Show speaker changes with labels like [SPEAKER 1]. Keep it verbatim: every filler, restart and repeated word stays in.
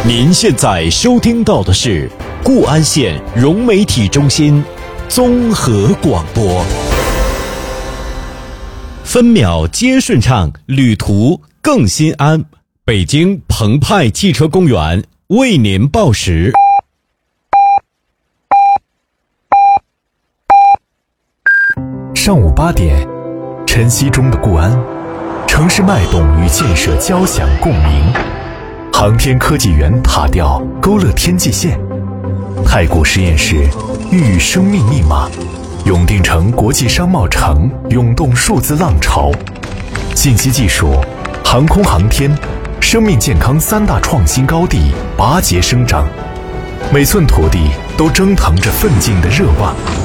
[SPEAKER 1] 您现在收听到的是固安县融媒体中心综合广播，分秒皆顺畅，旅途更心安。北京澎湃汽车公园为您报时。
[SPEAKER 2] 上午八点，晨曦中的固安，城市脉动与建设交响共鸣。航天科技园塔吊勾勒天际线，太古实验室孕育生命密码，永定城国际商贸城涌动数字浪潮。信息技术、航空航天、生命健康三大创新高地拔节生长，每寸土地都蒸腾着奋进的热望。